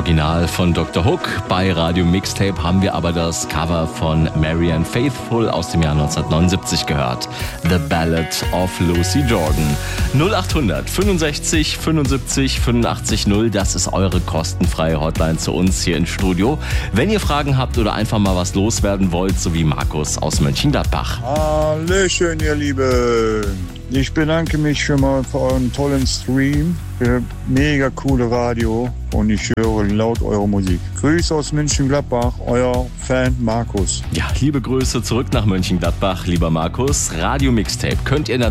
Original von Dr. Hook. Bei Radio Mixtape haben wir aber das Cover von Marianne Faithfull aus dem Jahr 1979 gehört. The Ballad of Lucy Jordan. 0800 65 75 85 0, das ist eure kostenfreie Hotline zu uns hier im Studio. Wenn ihr Fragen habt oder einfach mal was loswerden wollt, so wie Markus aus Mönchengladbach. Hallöchen, ihr Lieben. Ich bedanke mich für euren tollen Stream, für mega coole Radio und ich höre laut eure Musik. Grüße aus Mönchengladbach, euer Fan Markus. Ja, liebe Grüße zurück nach Mönchengladbach, lieber Markus. Radio Mixtape könnt ihr natürlich